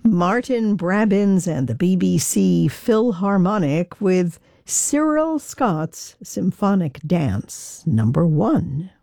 Martin Brabbins and the BBC Philharmonic with Cyril Scott's Symphonic Dance, number 1.